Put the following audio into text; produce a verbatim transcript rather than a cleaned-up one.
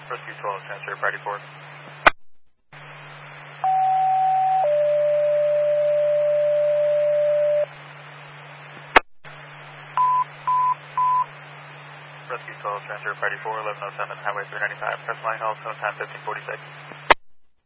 Rescue twelve, transfer party four. Rescue twelve, transfer party four, eleven oh seven, Highway three ninety-five, press line, also time fifteen forty-six.